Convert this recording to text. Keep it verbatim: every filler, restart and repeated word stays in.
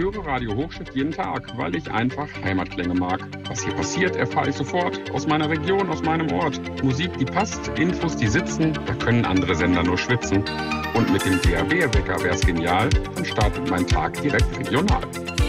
höre Radio Hochstift jeden Tag, weil ich einfach Heimatklänge mag. Was hier passiert, erfahre ich sofort. Aus meiner Region, aus meinem Ort. Musik, die passt, Infos, die sitzen, da können andere Sender nur schwitzen. Und mit dem D A B-Wecker wär's genial, dann startet mein Tag direkt regional.